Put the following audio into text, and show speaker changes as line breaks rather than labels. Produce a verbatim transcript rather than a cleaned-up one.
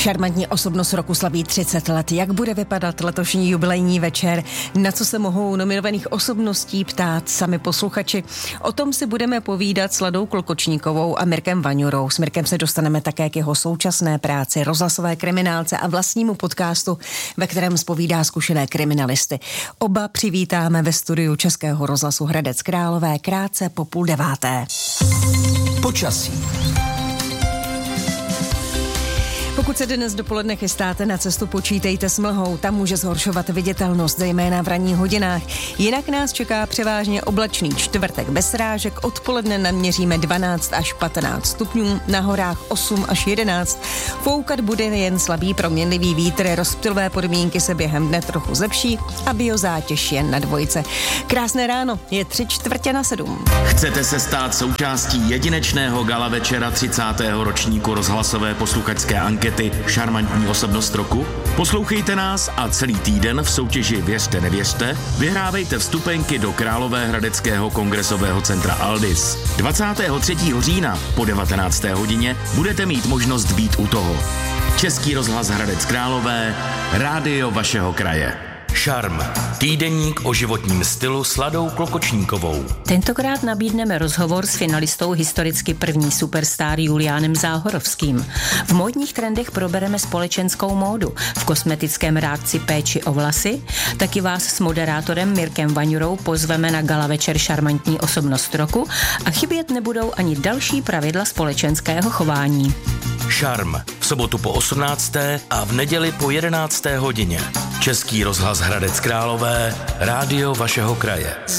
Šarmantní osobnost roku slaví třicet let. Jak bude vypadat letošní jubilejní večer? Na co se mohou nominovaných osobností ptát sami posluchači? O tom si budeme povídat s Ladou Klokočníkovou a Mirkem Vaňurou. S Mirkem se dostaneme také k jeho současné práci, rozhlasové kriminálce a vlastnímu podcastu, ve kterém zpovídá zkušené kriminalisty. Oba přivítáme ve studiu Českého rozhlasu Hradec Králové krátce po půl deváté.
Počasí.
Pokud se dnes dopoledne chystáte na cestu, počítejte s mlhou, tam může zhoršovat viditelnost, zejména v ranních hodinách. Jinak nás čeká převážně oblačný čtvrtek bez srážek, odpoledne naměříme dvanáct až patnáct stupňů, na horách osm až jedenáct. Foukat bude jen slabý proměnlivý vítr, rozptylové podmínky se během dne trochu zlepší a biozátěž jen na dvojce. Krásné ráno, je tři čtvrtě na sedm.
Chcete se stát součástí jedinečného gala večera třicátého ročníku rozhlasové posluchačské ankety Šarmantní osobnost roku? Poslouchejte nás a celý týden v soutěži Věřte, nevěřte vyhrávejte vstupenky do Královéhradeckého kongresového centra Aldis. dvacátého třetího října po devatenácté hodině budete mít možnost být u toho. Český rozhlas Hradec Králové, rádio vašeho kraje. Šarm. Týdeník o životním stylu s Ladou Klokočníkovou.
Tentokrát nabídneme rozhovor s finalistou historicky první superstar Juliánem Záhorovským. V módních trendech probereme společenskou módu, v kosmetickém rádci péči o vlasy, taky vás s moderátorem Mirkem Vaňurou pozveme na gala večer Šarmantní osobnost roku a chybět nebudou ani další pravidla společenského chování.
Šarm. V sobotu po osmnácté a v neděli po jedenácté hodině. Český rozhlas Hradec Králové, rádio vašeho kraje.